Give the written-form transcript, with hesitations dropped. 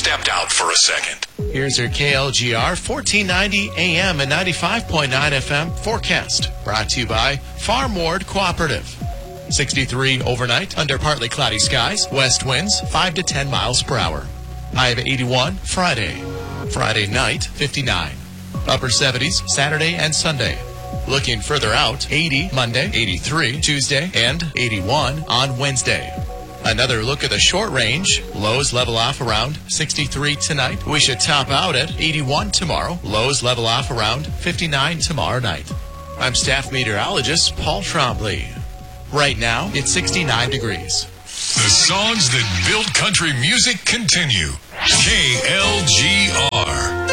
stepped out for a second. Here's your KLGR 1490 AM and 95.9 FM forecast. Brought to you by Farm Ward Cooperative. 63 overnight under partly cloudy skies. West winds 5 to 10 miles per hour. High of 81 Friday. Friday night 59. Upper 70s Saturday and Sunday. Looking further out, 80 Monday, 83 Tuesday, and 81 on Wednesday. Another look at the short range. Lows level off around 63 tonight. We should top out at 81 tomorrow. Lows level off around 59 tomorrow night. I'm staff meteorologist Paul Trombley. Right now, it's 69 degrees. The songs that build country music continue. KLGR.